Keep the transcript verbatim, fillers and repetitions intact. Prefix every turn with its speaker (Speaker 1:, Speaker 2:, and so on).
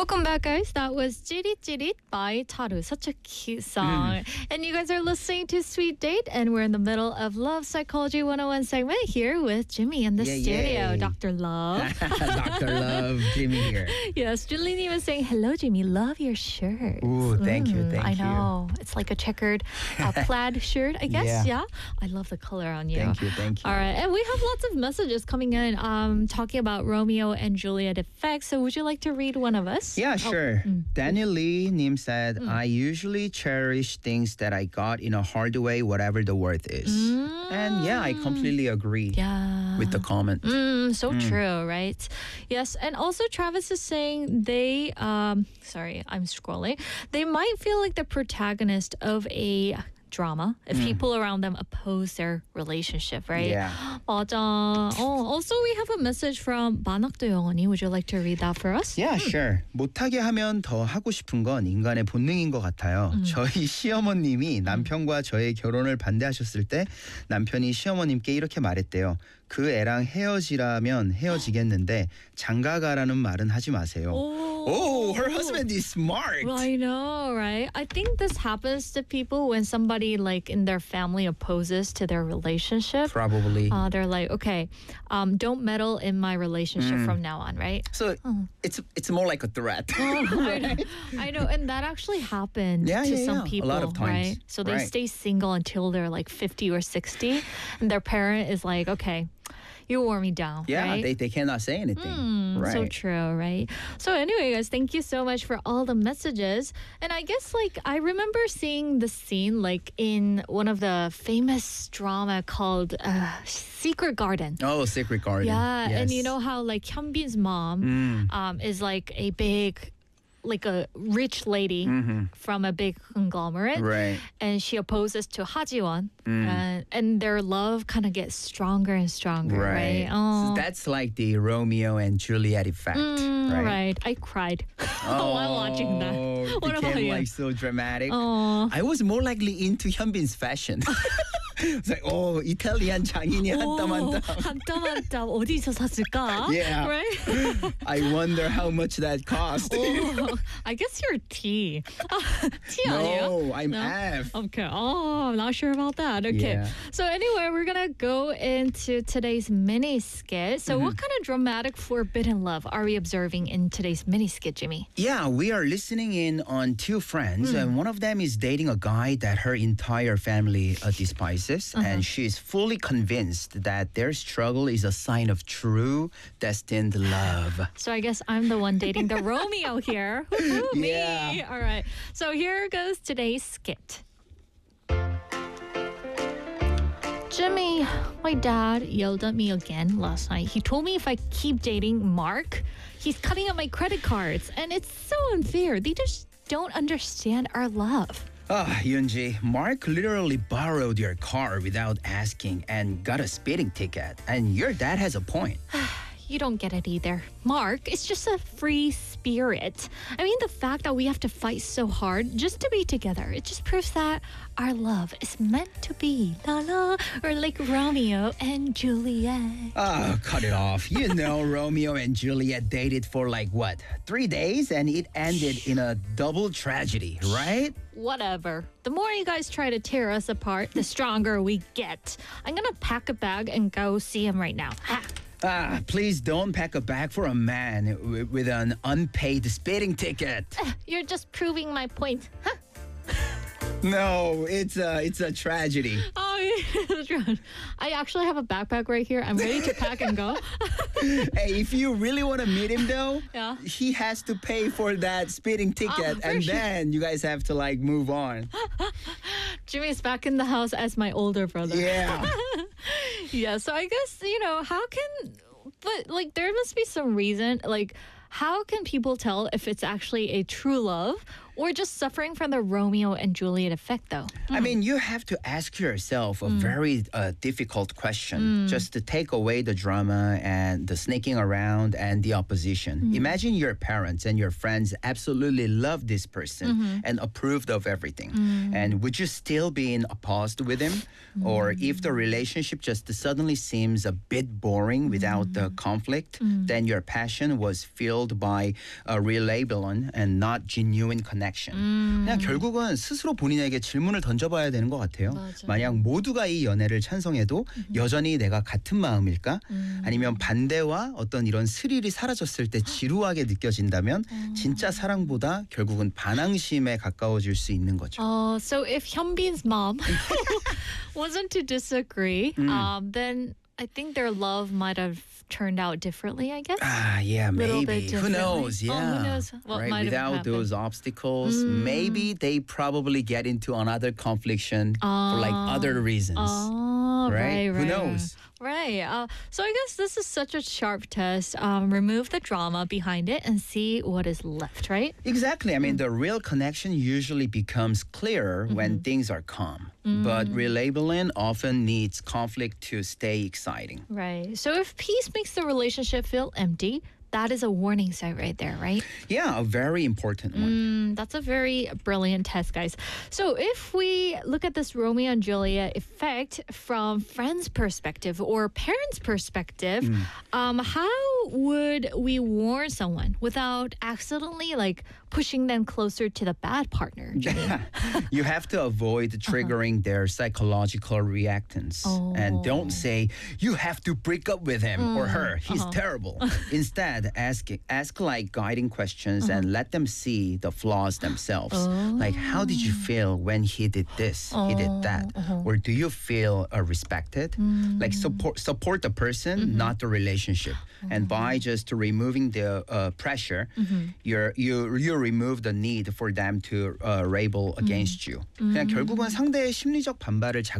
Speaker 1: Welcome back, guys. That was Jirit Jirit by Taru. Such a cute song. Mm. And you guys are listening to Sweet Date, and we're in the middle of Love Psychology one oh one segment here with Jimmy in the
Speaker 2: yay,
Speaker 1: studio.
Speaker 2: yay.
Speaker 1: Doctor Love.
Speaker 2: Doctor Love, Jimmy here.
Speaker 1: Yes, Julie was saying, hello, Jimmy. Love your shirt.
Speaker 2: Ooh, thank mm, you, thank
Speaker 1: I
Speaker 2: you.
Speaker 1: I know. It's like a checkered uh, plaid shirt, I guess.
Speaker 2: Yeah.
Speaker 1: yeah. I love the color on you.
Speaker 2: Thank you, thank you.
Speaker 1: All right. And we have lots of messages coming in um, talking about Romeo and Juliet effect. So would you like to read one of us?
Speaker 2: Yeah, sure.
Speaker 1: Oh. Mm.
Speaker 2: Daniel Lee Nim said,
Speaker 1: Mm.
Speaker 2: I usually cherish things that I got in a hard way, whatever the worth is.
Speaker 1: Mm.
Speaker 2: And yeah, I completely agree
Speaker 1: yeah.
Speaker 2: with the comment.
Speaker 1: Mm, so
Speaker 2: Mm.
Speaker 1: true, right? Yes. And also Travis is saying they, um, sorry, I'm scrolling. They might feel like the protagonist of a drama if
Speaker 2: Mm.
Speaker 1: people around them oppose their relationship, right?
Speaker 2: Yeah.
Speaker 1: 맞아. Oh, also, we have a message from 만학도 영원이. Would you like to read that for us?
Speaker 2: Yeah, sure. 못하게 하면 더 하고 싶은 건 인간의 본능인 것 같아요.
Speaker 1: 음.
Speaker 2: 저희 시어머님이 남편과 저의 결혼을 반대하셨을 때 남편이 시어머님께 이렇게 말했대요. 그 애랑 헤어지라면 헤어지겠는데 장가가라는 말은 하지 마세요. Oh, her husband is smart.
Speaker 1: Well, I know, right? I think this happens to people when somebody like in their family opposes to their relationship.
Speaker 2: Probably.
Speaker 1: Uh, they're like, okay, um, don't meddle in my relationship
Speaker 2: Mm.
Speaker 1: from now on, right?
Speaker 2: So
Speaker 1: Oh.
Speaker 2: it's it's more like a threat.
Speaker 1: Oh, I, know, I know, and that actually happened
Speaker 2: Yeah,
Speaker 1: to
Speaker 2: yeah,
Speaker 1: some
Speaker 2: yeah. A
Speaker 1: people,
Speaker 2: lot of times.
Speaker 1: right? So they
Speaker 2: Right.
Speaker 1: stay single until they're like fifty or sixty, and their parent is like, okay, you wore me down,
Speaker 2: Yeah,
Speaker 1: right?
Speaker 2: they, they cannot say anything.
Speaker 1: Mm,
Speaker 2: right.
Speaker 1: So true, right? So anyway, guys, thank you so much for all the messages. And I guess like I remember seeing the scene like in one of the famous drama called uh, Secret Garden.
Speaker 2: Oh, Secret Garden.
Speaker 1: Yeah, and you
Speaker 2: Yes.
Speaker 1: know how like Hyunbin's mom
Speaker 2: Mm.
Speaker 1: um, is like a big, like a rich lady
Speaker 2: Mhm.
Speaker 1: from a big conglomerate,
Speaker 2: Right.
Speaker 1: and she opposes to Hajiwon,
Speaker 2: Mm.
Speaker 1: and, and their love kind of gets stronger and stronger, right?
Speaker 2: Right.
Speaker 1: Oh.
Speaker 2: So that's like the Romeo and Juliet effect,
Speaker 1: Mm,
Speaker 2: right?
Speaker 1: right. I cried while watching that.
Speaker 2: Oh, it
Speaker 1: What about
Speaker 2: became
Speaker 1: you?
Speaker 2: like so dramatic.
Speaker 1: Oh.
Speaker 2: I was more likely into Hyunbin's fashion. It's like, oh, Italian 장인이 한 땀 한 땀.
Speaker 1: 한땀 한땀 어디서 샀을까?
Speaker 2: Yeah.
Speaker 1: Right?
Speaker 2: I wonder how much that cost.
Speaker 1: Oh, I guess you're T. T 아니에요?
Speaker 2: No, I'm
Speaker 1: No?
Speaker 2: F.
Speaker 1: Okay. Oh, I'm not sure about that. Okay.
Speaker 2: Yeah.
Speaker 1: So anyway, we're gonna go into today's mini skit. So
Speaker 2: Mm-hmm.
Speaker 1: what kind of dramatic forbidden love are we observing in today's mini skit, Jimmy?
Speaker 2: Yeah, we are listening in on two friends,
Speaker 1: Hmm.
Speaker 2: and one of them is dating a guy that her entire family uh, despises,
Speaker 1: Uh-huh.
Speaker 2: and she is fully convinced that their struggle is a sign of true destined love.
Speaker 1: So I guess I'm the one dating the Romeo here. Woo-hoo, me.
Speaker 2: Yeah.
Speaker 1: All right. So here goes today's skit. Jimmy, my dad yelled at me again last night. He told me if I keep dating Mark, he's cutting up my credit cards. And it's so unfair. They just don't understand our love.
Speaker 2: Ah, Yoonji, Mark literally borrowed your car without asking and got a speeding ticket. And your dad has a point.
Speaker 1: You don't get it either. Mark is just a free spirit. I mean, the fact that we have to fight so hard just to be together, it just proves that our love is meant to be. La la, or like Romeo and Juliet.
Speaker 2: Ah, cut it off. You know, Romeo and Juliet dated for like what, three days? And it ended in a double tragedy, right?
Speaker 1: Whatever. The more you guys try to tear us apart, the stronger we get. I'm gonna pack a bag and go see him right now. Ha.
Speaker 2: Ah, please don't pack a bag for a man w- with an unpaid speeding ticket.
Speaker 1: You're just proving my point. Huh?
Speaker 2: No, it's a it's a tragedy.
Speaker 1: Oh, yeah. I actually have a backpack right here. I'm ready to pack and go.
Speaker 2: Hey, if you really want to meet him though,
Speaker 1: Yeah.
Speaker 2: he has to pay for that speeding ticket,
Speaker 1: for
Speaker 2: and
Speaker 1: sure.
Speaker 2: then you guys have to like move on.
Speaker 1: Jimmy's back in the house as my older brother.
Speaker 2: Yeah.
Speaker 1: Yeah, so I guess, you know, how can, but like there must be some reason, like, how can people tell if it's actually a true love Or just suffering from the Romeo and Juliet effect, though.
Speaker 2: I mean, you have to ask yourself a very uh, difficult question just to take away the drama and the sneaking around and the opposition. Imagine your parents and your friends absolutely love this person and approved of everything. And would you still be in opposed with him? Or if the relationship just suddenly seems a bit boring without the conflict, then your passion was filled by a relabelling and not genuine connection. 그냥 결국은 스스로 본인에게 질문을 던져봐야 되는 것 같아요.
Speaker 1: 맞아.
Speaker 2: 만약 모두가 이 연애를 찬성해도 여전히 내가 같은 마음일까? 아니면 반대와 어떤 이런 스릴이 사라졌을 때 지루하게 느껴진다면 진짜 사랑보다 결국은 반항심에 가까워질 수 있는 거죠.
Speaker 1: Uh, so if Hyunbin's mom wasn't to disagree, um, then I think their love might have turned out differently, I guess.
Speaker 2: Ah, yeah,
Speaker 1: Little
Speaker 2: maybe.
Speaker 1: bit
Speaker 2: Who
Speaker 1: differently.
Speaker 2: knows?
Speaker 1: Oh,
Speaker 2: Yeah.
Speaker 1: who knows what
Speaker 2: right?
Speaker 1: might have
Speaker 2: Without
Speaker 1: happened.
Speaker 2: those obstacles, maybe they probably get into another confliction for like other reasons.
Speaker 1: Oh,
Speaker 2: Right?
Speaker 1: right,
Speaker 2: Who
Speaker 1: right.
Speaker 2: knows?
Speaker 1: Right. Uh, so I guess this is such a sharp test. Um, remove the drama behind it and see what is left, right?
Speaker 2: Exactly. I mean, the real connection usually becomes clearer when things are calm. But relabeling often needs conflict to stay exciting.
Speaker 1: Right. So if peace makes the relationship feel empty, that is a warning sign right there, right?
Speaker 2: Yeah, a very important one.
Speaker 1: Mm, that's a very brilliant test, guys. So if we look at this Romeo and Juliet effect from friends' perspective or parents' perspective, um, how would we warn someone without accidentally like pushing them closer to the bad partner?
Speaker 2: You have to avoid triggering their psychological reactance. And don't say, you have to break up with him or her. He's terrible. Instead, ask ask like guiding questions and let them see the flaws themselves. Like, how did you feel when he did this, he did that? Or do you feel uh, respected? Like, support support the person, not the relationship. And by just removing the uh, pressure, you're, you you remove the need for them to uh, rebel against you. 그냥 결국은 상대의 심리적 반발을